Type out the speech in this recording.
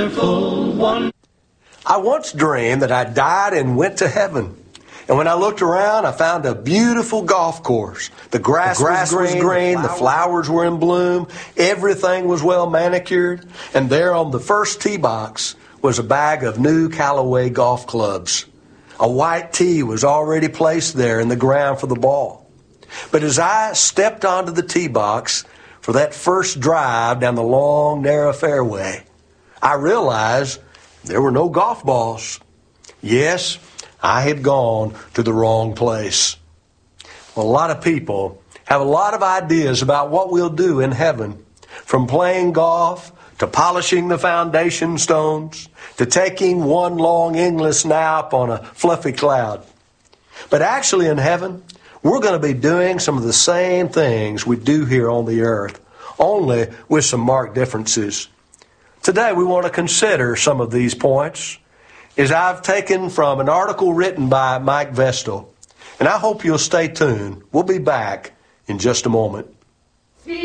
wonderful, wonderful. I once dreamed that I died and went to heaven. And when I looked around, I found a beautiful golf course. The grass was green, the flowers were in bloom, everything was well manicured, and there on the first tee box was a bag of new Callaway golf clubs. A white tee was already placed there in the ground for the ball. But as I stepped onto the tee box for that first drive down the long, narrow fairway, I realized there were no golf balls. Yes, I had gone to the wrong place. Well, a lot of people have a lot of ideas about what we'll do in heaven, from playing golf to polishing the foundation stones to taking one long endless nap on a fluffy cloud. But actually in heaven, we're going to be doing some of the same things we do here on the earth, only with some marked differences. Today we want to consider some of these points as I've taken from an article written by Mike Vestal. And I hope you'll stay tuned. We'll be back in just a moment.